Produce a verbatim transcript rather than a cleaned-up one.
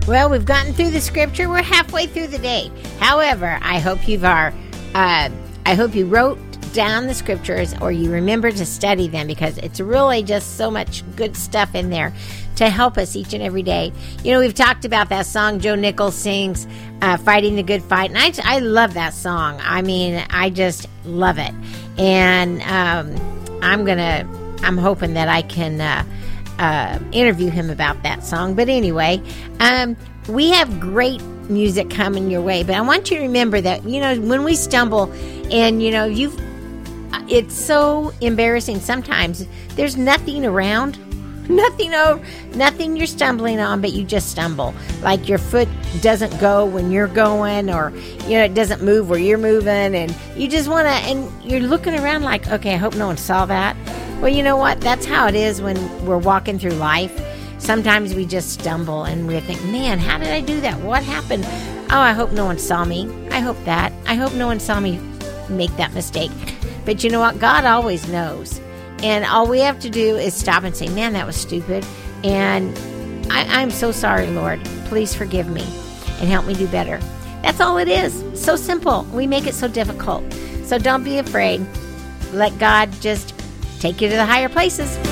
Well, we've gotten through the scripture. We're halfway through the day. However, I hope you've are, uh, I hope you wrote down the scriptures or you remember to study them, because it's really just so much good stuff in there to help us each and every day. You know, we've talked about that song Joe Nichols sings, uh, Fighting the Good Fight. And I, I love that song. I mean, I just love it. And um, I'm going to, I'm hoping that I can uh, uh, interview him about that song. But anyway, um, we have great music coming your way. But I want you to remember that, you know, when we stumble and, you know, you've, it's so embarrassing sometimes. There's nothing around. Nothing over, nothing you're stumbling on, but you just stumble. Like your foot doesn't go when you're going, or, you know, it doesn't move where you're moving, and you just want to, and you're looking around like, okay, I hope no one saw that. Well, you know what? That's how it is when we're walking through life. Sometimes we just stumble and we think, man, how did I do that? What happened? Oh, I hope no one saw me. I hope that. I hope no one saw me make that mistake. But you know what? God always knows. And all we have to do is stop and say, man, that was stupid. And I, I'm so sorry, Lord. Please forgive me and help me do better. That's all it is. So simple. We make it so difficult. So don't be afraid. Let God just take you to the higher places.